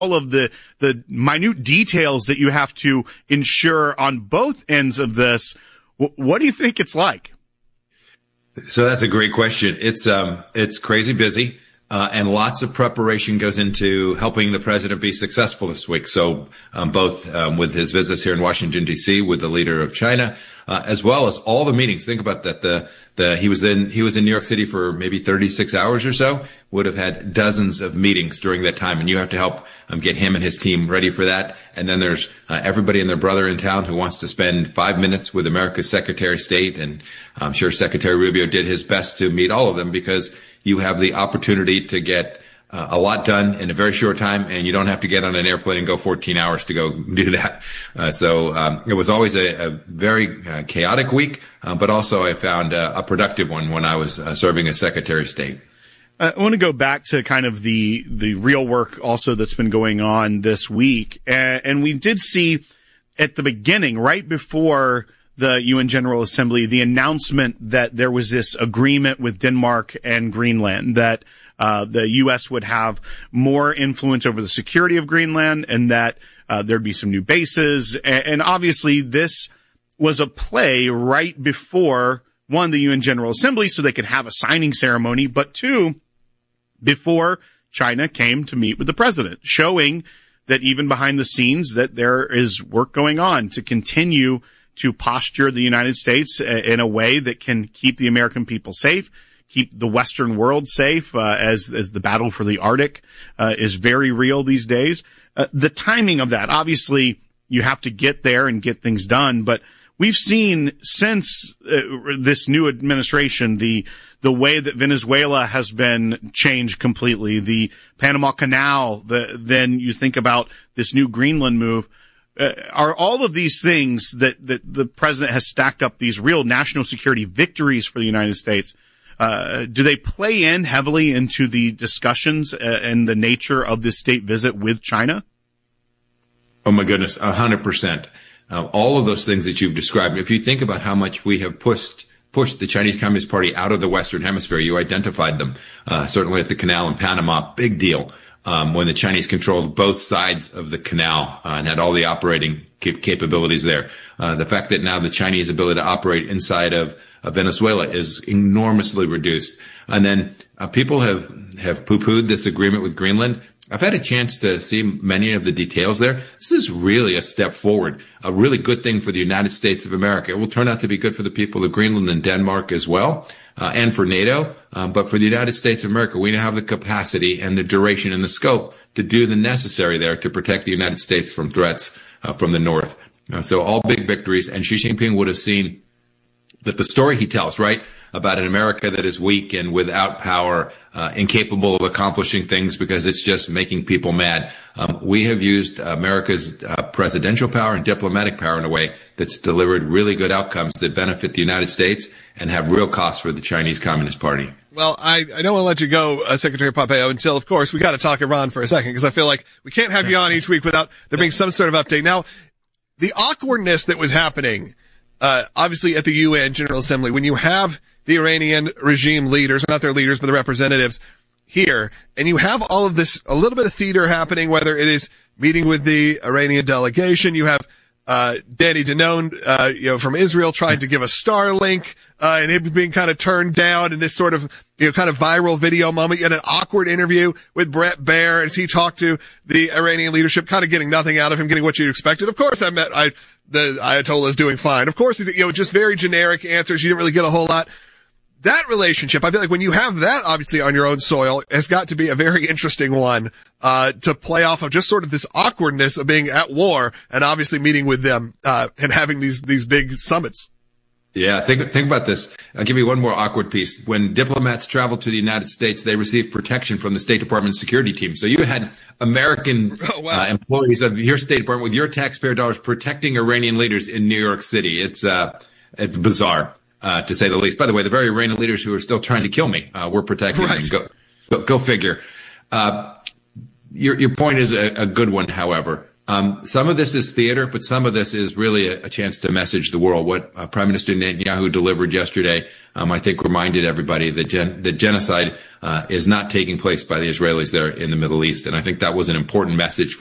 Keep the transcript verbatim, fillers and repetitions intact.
all of the, the minute details that you have to ensure on both ends of this. W- what do you think it's like? So that's a great question. It's, um, it's crazy busy. Uh, and lots of preparation goes into helping the president be successful this week. So, um, both, um, with his visits here in Washington, D C with the leader of China, uh, as well as all the meetings. Think about that. The, the, he was in, he was in New York City for maybe thirty-six hours or so, would have had dozens of meetings during that time. And you have to help, um, get him and his team ready for that. And then there's, uh, everybody and their brother in town who wants to spend five minutes with America's Secretary of State. And I'm sure Secretary Rubio did his best to meet all of them, because you have the opportunity to get uh, a lot done in a very short time, and you don't have to get on an airplane and go fourteen hours to go do that. Uh, so um, it was always a, a very uh, chaotic week, uh, but also I found uh, a productive one when I was uh, serving as Secretary of State. I want to go back to kind of the the real work also that's been going on this week, and, and we did see at the beginning, right before the U N General Assembly, the announcement that there was this agreement with Denmark and Greenland, that uh the U S would have more influence over the security of Greenland, and that uh there'd be some new bases. And, and obviously this was a play right before, one, the U N General Assembly, so they could have a signing ceremony, but two, before China came to meet with the president, showing that even behind the scenes that there is work going on to continue to posture the United States in a way that can keep the American people safe, keep the Western world safe, uh, as, as the battle for the Arctic, uh, is very real these days. Uh, the timing of that, obviously you have to get there and get things done, but we've seen since uh, this new administration, the, the way that Venezuela has been changed completely, the Panama Canal, the, then you think about this new Greenland move. Uh, are all of these things that, that the president has stacked up, these real national security victories for the United States, uh, do they play in heavily into the discussions uh, and the nature of this state visit with China? Oh my goodness, a hundred percent. All of those things that you've described. If you think about how much we have pushed pushed the Chinese Communist Party out of the Western Hemisphere, you identified them, uh, certainly at the canal in Panama, big deal. Um, when the Chinese controlled both sides of the canal uh, and had all the operating cap- capabilities there. Uh, the fact that now the Chinese ability to operate inside of, of Venezuela is enormously reduced. And then uh, people have, have poo-pooed this agreement with Greenland. I've had a chance to see many of the details there. This is really a step forward, a really good thing for the United States of America. It will turn out to be good for the people of Greenland and Denmark as well, uh, and for NATO. Um, but for the United States of America, we now have the capacity and the duration and the scope to do the necessary there to protect the United States from threats uh, from the north. Uh, so all big victories. And Xi Jinping would have seen that the story he tells, right, about an America that is weak and without power, uh, incapable of accomplishing things because it's just making people mad. Um, we have used America's uh, presidential power and diplomatic power in a way that's delivered really good outcomes that benefit the United States and have real costs for the Chinese Communist Party. Well, I, I don't want to let you go, uh, Secretary Pompeo, until, of course, we got to talk Iran for a second, because I feel like we can't have you on each week without there being some sort of update. Now, the awkwardness that was happening, uh, obviously at the U N General Assembly, when you have the Iranian regime leaders, not their leaders, but the representatives here, and you have all of this, a little bit of theater happening, whether it is meeting with the Iranian delegation, you have uh Danny Danon, uh you know, from Israel trying to give a Starlink, uh and it being kind of turned down in this sort of, you know, kind of viral video moment. You had an awkward interview with Brett Baer as he talked to the Iranian leadership, kind of getting nothing out of him, getting what you expected. Of course, I met, I, the Ayatollah is doing fine. Of course, he's, you know, just very generic answers. You didn't really get a whole lot. That relationship, I feel like when you have that obviously on your own soil, has got to be a very interesting one, uh, to play off of just sort of this awkwardness of being at war and obviously meeting with them, uh, and having these, these big summits. Yeah, think, think about this. I'll give you one more awkward piece. When diplomats travel to the United States, they receive protection from the State Department security team. So you had American oh, wow. uh, employees of your State Department with your taxpayer dollars protecting Iranian leaders in New York City. It's, uh, it's bizarre. Uh, to say the least. By the way, the very Iranian leaders who are still trying to kill me, uh, we're protecting right. them. Go, go, go figure. Uh, your, your point is a, a good one, however. Um, some of this is theater, but some of this is really a, a chance to message the world. What uh, Prime Minister Netanyahu delivered yesterday, um, I think reminded everybody that gen- that genocide uh, is not taking place by the Israelis there in the Middle East. And I think that was an important message